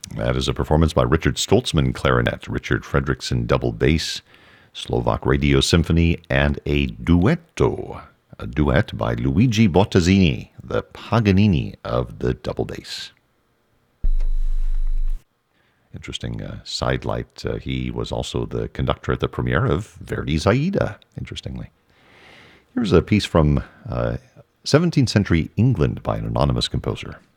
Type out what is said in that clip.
That is a performance by Richard Stoltzman clarinet, Richard Fredrickson double bass, Slovak Radio Symphony, and a duetto. A duet by Luigi Bottazzini, the Paganini of the double bass. Interesting sidelight. He was also the conductor at the premiere of Verdi's Aida, interestingly. Here's a piece from 17th century England by an anonymous composer.